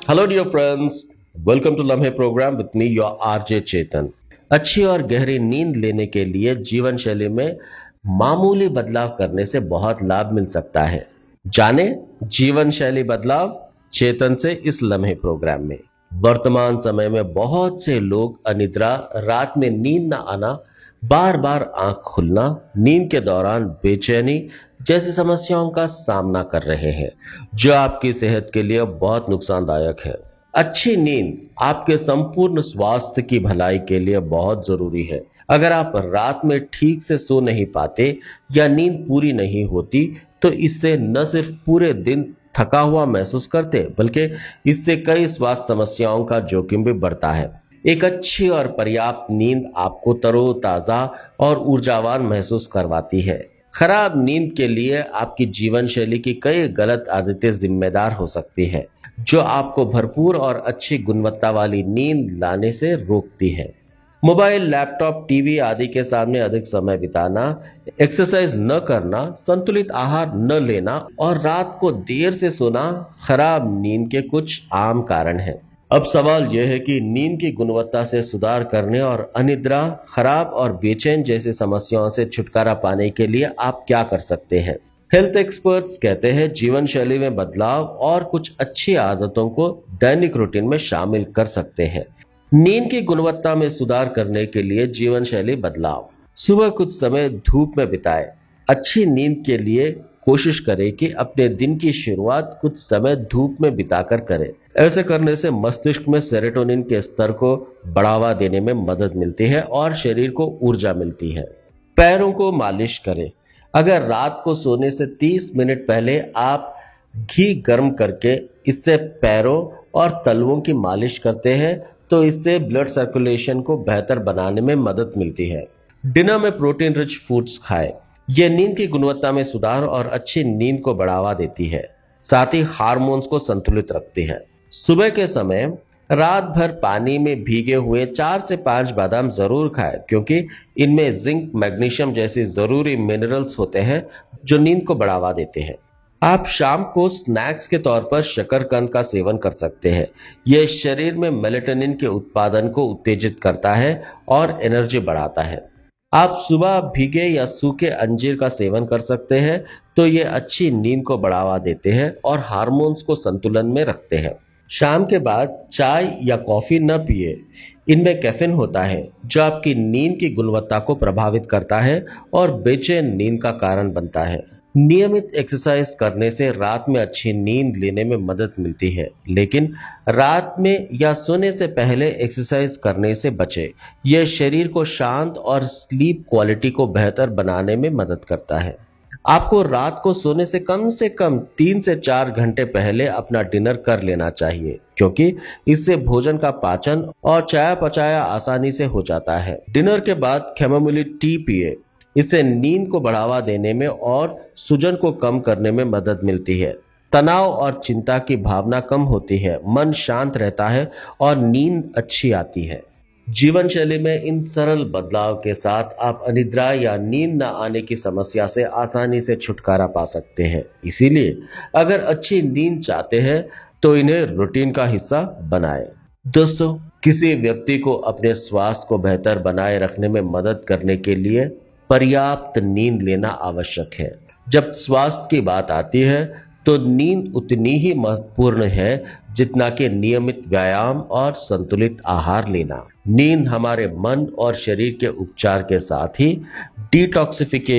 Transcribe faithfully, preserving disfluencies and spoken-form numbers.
Hello dear friends, welcome to लम्हे programme with me your RJ चेतन। अच्छी और गहरी नींद लेने के लिए जीवन शैली में मामूली बदलाव करने से बहुत लाभ मिल सकता है। जाने जीवन शैली बदलाव चेतन से इस लम्हे प्रोग्राम में। वर्तमान समय में बहुत से लोग अनिद्रा, रात में नींद न आना, बार बार आंख खुलना, नींद के दौरान बेचैनी जैसी समस्याओं का सामना कर रहे हैं, जो आपकी सेहत के लिए बहुत नुकसानदायक है। अच्छी नींद आपके संपूर्ण स्वास्थ्य की भलाई के लिए बहुत जरूरी है। अगर आप रात में ठीक से सो नहीं पाते या नींद पूरी नहीं होती, तो इससे न सिर्फ पूरे दिन थका हुआ महसूस करते, बल्कि इससे कई स्वास्थ्य समस्याओं का जोखिम भी बढ़ता है। एक अच्छी और पर्याप्त नींद आपको तरोताजा और ऊर्जावान महसूस करवाती है। खराब नींद के लिए आपकी जीवन शैली की कई गलत आदतें जिम्मेदार हो सकती है, जो आपको भरपूर और अच्छी गुणवत्ता वाली नींद लाने से रोकती है। मोबाइल, लैपटॉप, टीवी आदि के सामने अधिक समय बिताना, एक्सरसाइज न करना, संतुलित आहार न लेना और रात को देर से सोना खराब नींद के कुछ आम कारण हैं। अब सवाल यह है कि नींद की गुणवत्ता से सुधार करने और अनिद्रा, खराब और बेचैन जैसी समस्याओं से छुटकारा पाने के लिए आप क्या कर सकते हैं। हेल्थ एक्सपर्ट्स कहते हैं जीवन शैली में बदलाव और कुछ अच्छी आदतों को दैनिक रूटीन में शामिल कर सकते हैं। नींद की गुणवत्ता में सुधार करने के लिए जीवन शैली बदलाव। सुबह कुछ समय धूप में बिताएं। अच्छी नींद के लिए कोशिश करें कि अपने दिन की शुरुआत कुछ समय धूप में बिताकर करें। ऐसे करने से मस्तिष्क में सेरोटोनिन के स्तर को बढ़ावा देने में मदद मिलती है और शरीर को ऊर्जा मिलती है। पैरों को मालिश करें। अगर रात को सोने से तीस मिनट पहले आप घी गर्म करके इससे पैरों और तलवों की मालिश करते हैं, तो इससे ब्लड सर्कुलेशन को बेहतर बनाने में मदद मिलती है। डिनर में प्रोटीन रिच फूड्स खाएं। यह नींद की गुणवत्ता में सुधार और अच्छी नींद को बढ़ावा देती है, साथ ही हार्मोन्स को संतुलित रखती है। सुबह के समय रात भर पानी में भीगे हुए चार से पांच बादाम जरूर खाएं, क्योंकि इनमें जिंक, मैग्नीशियम जैसी जरूरी मिनरल्स होते हैं जो नींद को बढ़ावा देते हैं। आप शाम को स्नैक्स के तौर पर शकरकंद का सेवन कर सकते हैं। यह शरीर में मेलेटोनिन के उत्पादन को उत्तेजित करता है और एनर्जी बढ़ाता है। आप सुबह भीगे या सूखे अंजीर का सेवन कर सकते हैं, तो ये अच्छी नींद को बढ़ावा देते हैं और हार्मोन्स को संतुलन में रखते हैं। शाम के बाद चाय या कॉफी न पिए। इनमें कैफीन होता है, जो आपकी नींद की गुणवत्ता को प्रभावित करता है और बेचैन नींद का कारण बनता है। नियमित एक्सरसाइज करने से रात में अच्छी नींद लेने में मदद मिलती है, लेकिन रात में या सोने से पहले एक्सरसाइज करने से बचें। यह शरीर को शांत और स्लीप क्वालिटी को बेहतर बनाने में मदद करता है। आपको रात को सोने से कम से कम तीन से चार घंटे पहले अपना डिनर कर लेना चाहिए, क्योंकि इससे भोजन का पाचन और चयापचय आसानी से हो जाता है। डिनर के बाद कैमोमिल टी पिए। इससे नींद को बढ़ावा देने में और सूजन को कम करने में मदद मिलती है। तनाव और चिंता की भावना कम होती है, मन शांत रहता है और नींद अच्छी आती है। जीवन शैली में इन सरल बदलाव के साथ आप अनिद्रा या नींद न आने की समस्या से आसानी से छुटकारा पा सकते हैं। इसीलिए अगर अच्छी नींद चाहते हैं तो इन्हें रूटीन का हिस्सा बनाएं। दोस्तों, किसी व्यक्ति को अपने स्वास्थ्य को बेहतर बनाए रखने में मदद करने के लिए पर्याप्त नींद लेना आवश्यक है। जब स्वास्थ्य की बात आती है तो नींद उतनी ही महत्वपूर्ण है जितना कि नियमित व्यायाम और संतुलित आहार लेना। नींद हमारे मन और शरीर के उपचार के साथ ही डिटॉक्सिफिकेशन